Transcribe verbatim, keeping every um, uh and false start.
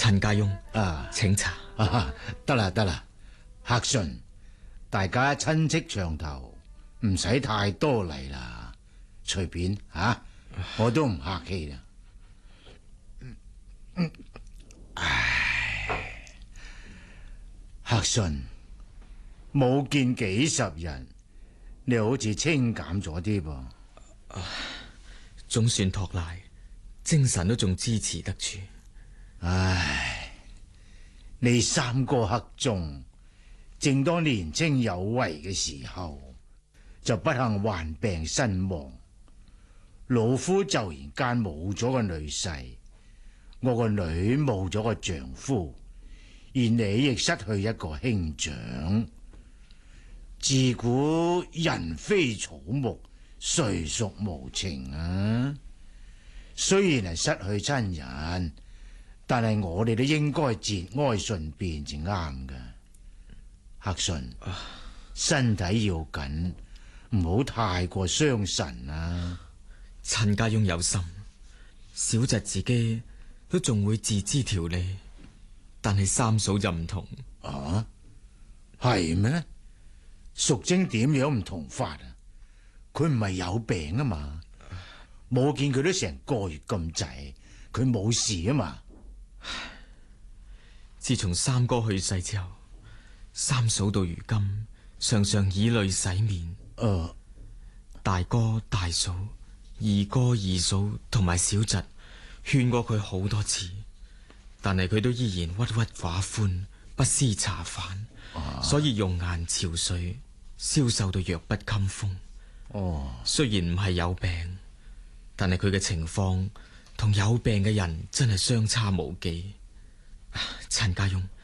陳家翁啊， 請茶。 啊，得啦得啦，客順，大家親戚長頭，唔使太多禮啦，隨便吓、啊，我都唔客氣啦。唉，客順，冇見幾十日，你好似清減咗啲噃。 總算托賴，精神都仲支持得住。 唉，你三個克重，正當年青有為嘅時候，就不幸患病身亡。老夫就然間冇咗個女婿，我個女冇咗個丈夫，而你亦失去一個兄長。自古人非草木，誰屬無情啊？雖然係失去親人，但係我哋都應該節哀順變至啱㗎。客順，身體要緊，唔好太過傷神啊。 陳家翁有心，小侄自己都仲會自知條理，但係三嫂就唔同。 啊，係咩？淑貞點樣唔同法啊？佢唔係有病啊嘛，冇見佢都成個月咁滯，佢冇事啊嘛。 自從三哥去世之後，三嫂到如今常常以淚洗面。 誒、呃， 大哥、大嫂、二哥、二嫂同埋小侄勸過佢好多次，但係佢都依然鬱鬱寡歡，不思茶飯，啊、所以容顏憔悴，消瘦到弱不禁風。 哦， 雖然唔係有病，但係佢嘅情況同有病嘅人真係相差無幾。陳家翁，